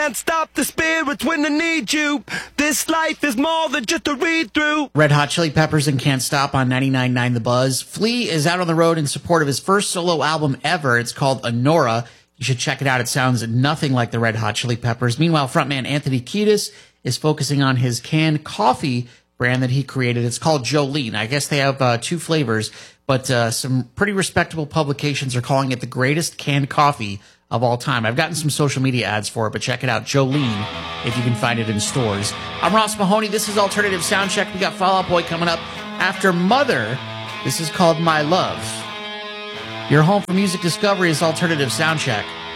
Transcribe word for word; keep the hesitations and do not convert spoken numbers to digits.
Can't stop the spirits when I need you. This life is more than just a read-through. Red Hot Chili Peppers and Can't Stop on ninety-nine point nine The Buzz. Flea is out on the road in support of his first solo album ever. It's called Honora. You should check it out. It sounds nothing like the Red Hot Chili Peppers. Meanwhile, frontman Anthony Kiedis is focusing on his canned coffee brand that he created. It's called Jolene. I guess they have uh, two flavors, but uh, some pretty respectable publications are calling it the greatest canned coffee of all time. I've gotten some social media ads for it, but check it out, Jolene, if you can find it in stores. I'm Ross Mahoney. This is Alternative Soundcheck. We got Fall Out Boy coming up after Mother. This is called My Love. Your home for music discovery is Alternative Soundcheck.